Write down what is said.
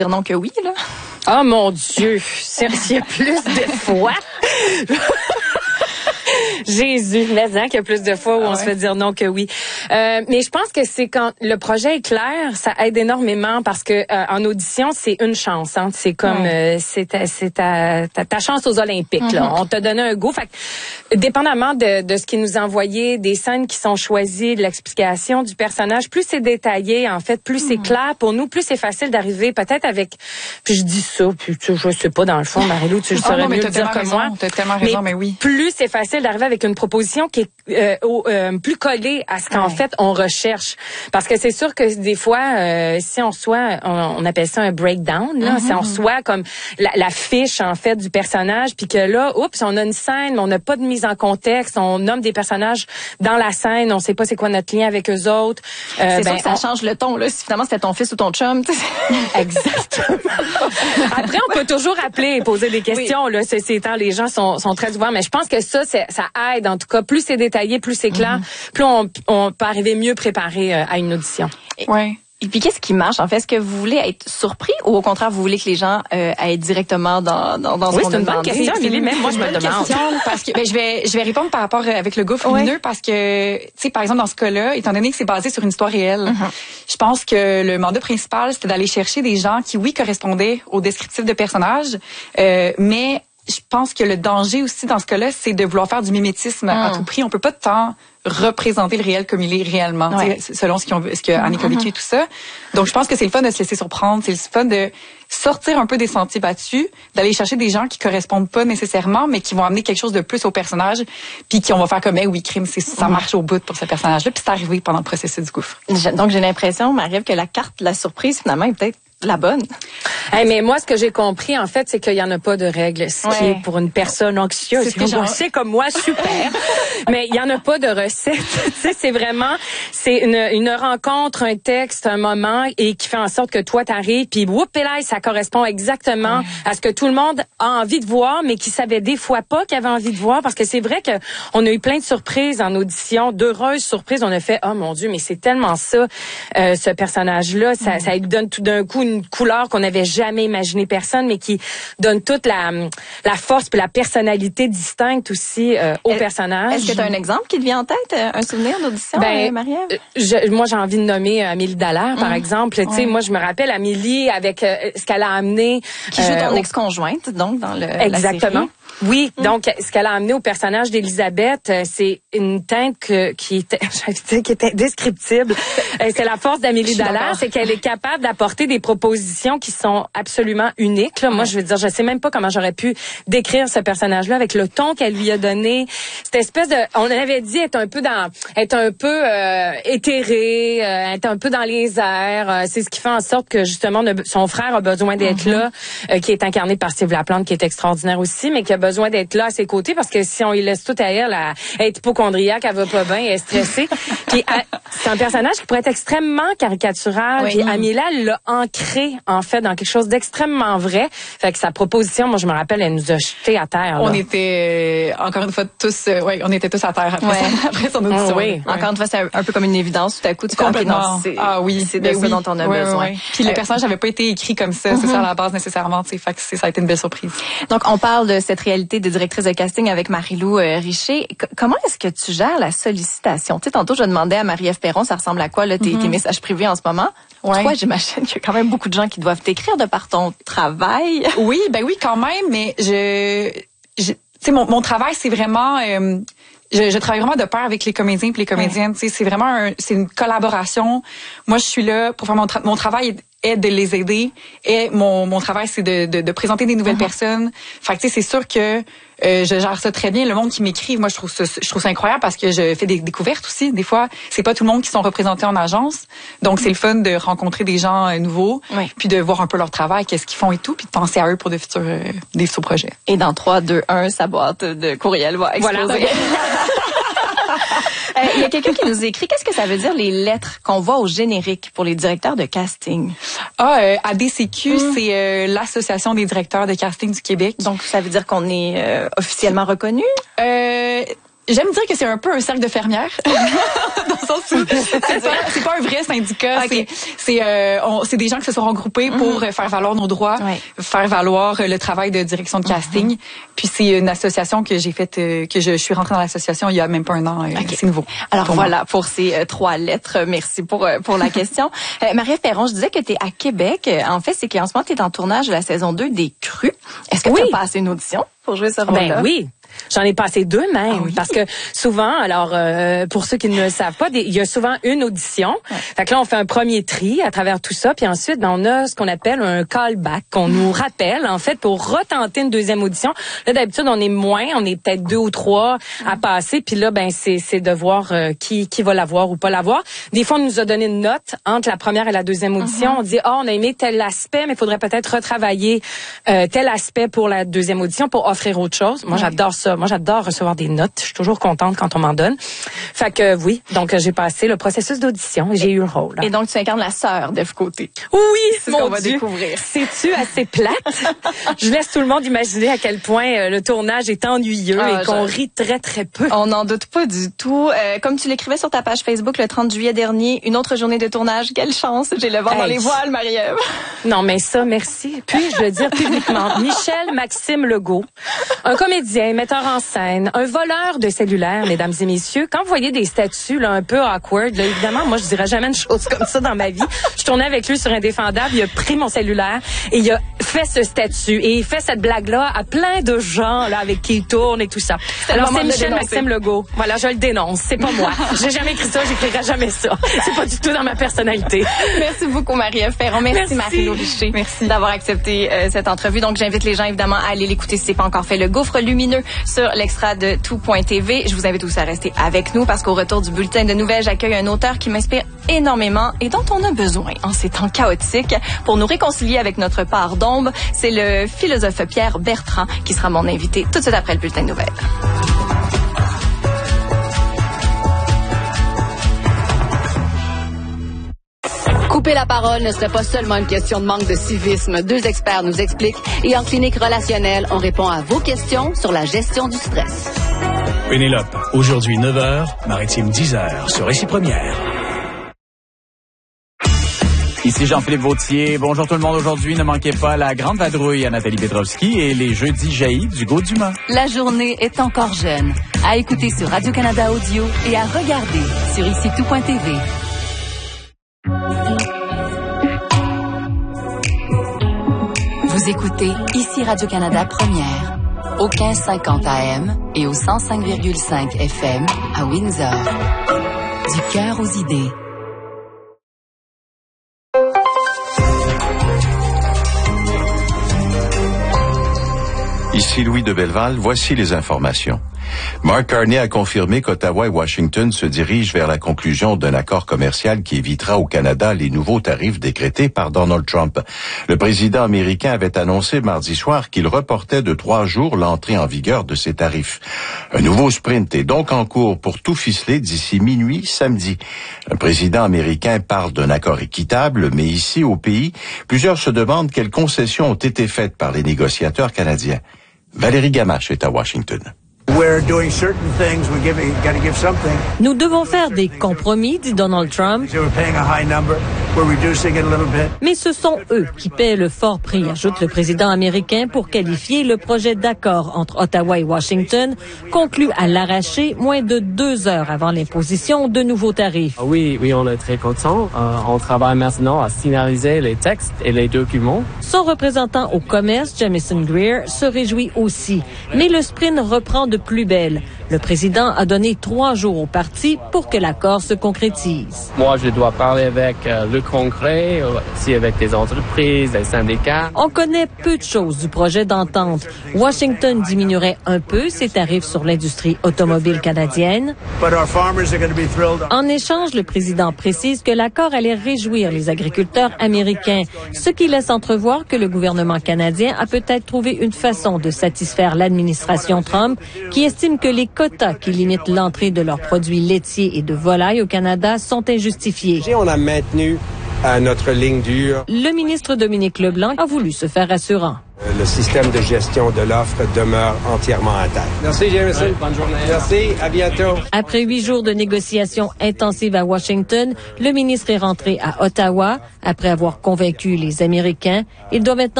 non que oui, là. Oh mon Dieu, s'il y a plus de fois. Jésus, mais qu'il y a plus de fois où on se fait dire non que oui. Mais je pense que c'est quand le projet est clair, ça aide énormément parce que en audition, c'est une chance. Hein. C'est comme c'est ta chance aux Olympiques. Là. On t'a donné un go. Fait que, dépendamment de ce qui nous a envoyé, des scènes qui sont choisies, de l'explication du personnage, plus c'est détaillé, en fait, plus c'est clair pour nous, plus c'est facile d'arriver peut-être avec. Puis je dis ça, puis je sais pas dans le fond, Marie-Lou, tu le saurais mieux dire que moi. T'as tellement raison, mais oui. Plus c'est facile d'arriver avec une proposition qui est plus collée à ce qu'en fait on recherche. Parce que c'est sûr que des fois, si on reçoit, on appelle ça un breakdown, là, si on reçoit comme la fiche en fait du personnage, puis que là, oups, on a une scène, mais on n'a pas de mise en contexte, on nomme des personnages dans la scène, on sait pas c'est quoi notre lien avec eux autres. C'est sûr que ça change le ton, là, si finalement c'était ton fils ou ton chum. Exactement. Après, on peut toujours appeler et poser des questions, là, ceci étant, les gens sont très ouverts, mais je pense que ça aide, en tout cas, plus c'est détaillé, plus c'est clair, plus on peut arriver mieux préparé à une audition. Ouais. Et puis, qu'est-ce qui marche? En fait, est-ce que vous voulez être surpris ou au contraire, vous voulez que les gens aillent directement dans ce qu'on a demandé? Oui, c'est une bonne question, Amélie. Même moi, je me demande. Parce que, je vais répondre par rapport avec le gouffre lumineux parce que, tu sais, par exemple, dans ce cas-là, étant donné que c'est basé sur une histoire réelle, je pense que le mandat principal, c'était d'aller chercher des gens qui, oui, correspondaient au descriptif de personnages, mais je pense que le danger aussi dans ce cas-là, c'est de vouloir faire du mimétisme à tout prix. On peut pas tant représenter le réel comme il est réellement, selon ce que Annick a vécu et tout ça. Donc, je pense que c'est le fun de se laisser surprendre. C'est le fun de sortir un peu des sentiers battus, d'aller chercher des gens qui correspondent pas nécessairement, mais qui vont amener quelque chose de plus au personnage, puis qui on va faire comme, oui, crime, ça marche au bout pour ce personnage-là, puis c'est arrivé pendant le processus du gouffre. Donc, j'ai l'impression, Marie-Ève, que la carte de la surprise, finalement, est peut-être la bonne. Mais moi, ce que j'ai compris, en fait, c'est qu'il y en a pas de règle. Ce qui est pour une personne anxieuse, c'est comme moi, super. Mais il y en a pas de recette. Tu sais, c'est une rencontre, un texte, un moment, et qui fait en sorte que toi, t'arrives, puis là, ça correspond exactement à ce que tout le monde a envie de voir, mais qui savait des fois pas qu'il avait envie de voir, parce que c'est vrai que on a eu plein de surprises en audition, d'heureuses surprises. On a fait, oh mon Dieu, mais c'est tellement ça, ce personnage-là, ça lui donne tout d'un coup une couleur qu'on n'avait jamais imaginé personne, mais qui donne toute la force puis la personnalité distincte aussi au personnage. Est-ce que tu as un exemple qui te vient en tête, un souvenir d'audition, Marie-Ève? Moi, j'ai envie de nommer Amélie Dallaire, par exemple. Tu sais, moi, je me rappelle Amélie avec ce qu'elle a amené. Qui joue ton ex-conjointe, donc, dans exactement. La série. Oui, donc ce qu'elle a amené au personnage d'Elisabeth, c'est une teinte qui était indescriptible. C'est la force d'Amélie Dallaire, c'est qu'elle est capable d'apporter des propositions qui sont absolument uniques. Là. Moi, je veux dire, je sais même pas comment j'aurais pu décrire ce personnage-là avec le ton qu'elle lui a donné. Cette espèce de, on avait dit être un peu éthérée, être un peu dans les airs. C'est ce qui fait en sorte que justement son frère a besoin d'être là, qui est incarné par Steve Laplante, qui est extraordinaire aussi, mais qui a besoin d'être là à ses côtés parce que si on lui laisse tout à elle, elle est hypochondriaque, elle va pas bien, elle est stressée. Puis c'est un personnage qui pourrait être extrêmement caricatural. Puis Amélie, elle l'a ancré en fait dans quelque chose d'extrêmement vrai. Fait que sa proposition, moi je me rappelle, elle nous a jetés à terre. On était encore une fois tous, on était tous à terre après son audition. Encore une fois, c'est un peu comme une évidence. Tout à coup, tu complètement. C'est de ça dont on a besoin. Puis le personnage n'avait pas été écrit comme ça, c'est ça à la base nécessairement. Fait que ça a été une belle surprise. Donc on parle de cette réalité de directrice de casting avec Marie-Lou Richer. Comment est-ce que tu gères la sollicitation? Tu sais, tantôt, je demandais à Marie-Ève Perron, ça ressemble à quoi, là, tes messages privés en ce moment? Toi, j'imagine qu'il y a quand même beaucoup de gens qui doivent t'écrire de par ton travail. Oui, quand même, mais tu sais, mon travail, c'est vraiment, je travaille vraiment de pair avec les comédiens et les comédiennes. Tu sais, c'est vraiment c'est une collaboration. Moi, je suis là pour faire mon travail est de les aider et mon travail c'est de présenter des nouvelles personnes. Fait que tu sais, c'est sûr que je gère ça très bien. Le monde qui m'écrit, moi je trouve ça incroyable parce que je fais des découvertes aussi. Des fois, c'est pas tout le monde qui sont représentés en agence. Donc c'est le fun de rencontrer des gens nouveaux, puis de voir un peu leur travail, qu'est-ce qu'ils font et tout, puis de penser à eux pour des futurs projets. Et dans 3 2 1, sa boîte de courriel va exploser. Voilà. Il y a quelqu'un qui nous écrit, qu'est-ce que ça veut dire les lettres qu'on voit au générique pour les directeurs de casting? ADCQ, c'est l'Association des directeurs de casting du Québec. Donc, ça veut dire qu'on est officiellement reconnu? J'aime dire que c'est un peu un cercle de fermières. Dans le sens où c'est pas un vrai syndicat. Okay. C'est des gens qui se sont regroupés pour faire valoir nos droits, faire valoir le travail de direction de casting. Puis c'est une association que j'ai faite, que je suis rentrée dans l'association il y a même pas un an. C'est nouveau. Alors voilà pour ces 3 lettres. Merci pour la question. Marie-Ève Perron, je disais que tu es à Québec. En fait, c'est qu'en ce moment, tu es en tournage de la saison 2 des Crues. Est-ce que tu as passé une audition pour jouer ce rôle-là? Ben oui. J'en ai passé 2 même, parce que souvent, alors pour ceux qui ne le savent pas, il y a souvent une audition. Fait que là, on fait un premier tri à travers tout ça, puis ensuite, on a ce qu'on appelle un callback, qu'on nous rappelle en fait pour retenter une deuxième audition. Là, d'habitude, on est peut-être 2 ou 3 à passer, puis là, c'est de voir qui va l'avoir ou pas l'avoir. Des fois, on nous a donné une note entre la première et la deuxième audition. On dit on a aimé tel aspect, mais il faudrait peut-être retravailler tel aspect pour la deuxième audition pour offrir autre chose. Moi, j'adore ça. Moi, j'adore recevoir des notes. Je suis toujours contente quand on m'en donne. Fait que oui, donc j'ai passé le processus d'audition et j'ai eu le rôle. Et donc, tu incarnes la sœur d'Ève Côté. Oui, c'est ce qu'on va découvrir. C'est-tu assez plate? Je laisse tout le monde imaginer à quel point le tournage est ennuyeux et qu'on rit très, très peu. On n'en doute pas du tout. Comme tu l'écrivais sur ta page Facebook le 30 juillet dernier, une autre journée de tournage. Quelle chance! J'ai le vent dans les voiles, Marie-Ève. Non, mais ça, merci. Puis-je le dire publiquement? Michel Maxime Legault, un comédien, metteur en scène, un voleur de cellulaire, mesdames et messieurs. Quand vous voyez des statuts là, un peu awkward, là, évidemment, moi, je dirais jamais une chose comme ça dans ma vie. Je tournais avec lui sur Indéfendable, il a pris mon cellulaire et il a fait ce statut. Et il fait cette blague-là à plein de gens là avec qui il tourne et tout ça. Alors, c'est Michel Maxime Legault. Voilà, je le dénonce. C'est pas moi. J'ai jamais écrit ça, j'écrirai jamais ça. C'est pas du tout dans ma personnalité. Merci beaucoup, Marie-Ève Perron. Merci Marie-Lou Richer. Merci d'avoir accepté cette entrevue. Donc, j'invite les gens, évidemment, à aller l'écouter si c'est pas encore fait. Le Gouffre lumineux sur l'extra de tout.tv. Je vous invite aussi à rester avec nous parce qu'au retour du bulletin de nouvelles, j'accueille un auteur qui m'inspire énormément et dont on a besoin en ces temps chaotiques pour nous réconcilier avec notre part d'ombre. C'est le philosophe Pierre Bertrand qui sera mon invité tout de suite après le bulletin de nouvelles. Couper la parole ne serait pas seulement une question de manque de civisme. 2 experts nous expliquent et en clinique relationnelle, on répond à vos questions sur la gestion du stress. Pénélope, aujourd'hui 9h, Maritime 10h sur Récit Première. Ici Jean-Philippe Vautier. Bonjour tout le monde. Aujourd'hui, ne manquez pas la grande vadrouille à Nathalie Petrovski et les jeudis jaillis d'Hugo Dumas. La journée est encore jeune. À écouter sur Radio-Canada Audio et à regarder sur ici-tout.tv. Vous écoutez Ici Radio-Canada Première, au 1550 AM et au 105,5 FM à Windsor. Du cœur aux idées. Ici Louis de Belleval, voici les informations. Mark Carney a confirmé qu'Ottawa et Washington se dirigent vers la conclusion d'un accord commercial qui évitera au Canada les nouveaux tarifs décrétés par Donald Trump. Le président américain avait annoncé mardi soir qu'il reportait de 3 jours l'entrée en vigueur de ces tarifs. Un nouveau sprint est donc en cours pour tout ficeler d'ici minuit samedi. Le président américain parle d'un accord équitable, mais ici au pays, plusieurs se demandent quelles concessions ont été faites par les négociateurs canadiens. Valérie Gamache est à Washington. Nous devons faire des compromis, dit Donald Trump. Mais ce sont eux qui paient le fort prix, ajoute le président américain pour qualifier le projet d'accord entre Ottawa et Washington, conclu à l'arraché moins de 2 heures avant l'imposition de nouveaux tarifs. Oui, on est très contents. On travaille maintenant à finaliser les textes et les documents. Son représentant au commerce, Jamison Greer, se réjouit aussi. Mais le sprint reprend de plus belle. Le président a donné 3 jours au parti pour que l'accord se concrétise. Moi, je dois parler avec le Congrès, aussi avec des entreprises, des syndicats. On connaît peu de choses du projet d'entente. Washington diminuerait un peu ses tarifs sur l'industrie automobile canadienne. En échange, le président précise que l'accord allait réjouir les agriculteurs américains, ce qui laisse entrevoir que le gouvernement canadien a peut-être trouvé une façon de satisfaire l'administration Trump, qui estime que les quotas qui limitent l'entrée de leurs produits laitiers et de volailles au Canada sont injustifiés. On a maintenu notre ligne dure. Le ministre Dominique Leblanc a voulu se faire rassurant. Le système de gestion de l'offre demeure entièrement intact. Merci, Jameson. Ouais, bonne journée. Merci, à bientôt. Après 8 jours de négociations intensives à Washington, le ministre est rentré à Ottawa. Après avoir convaincu les Américains, il doit maintenant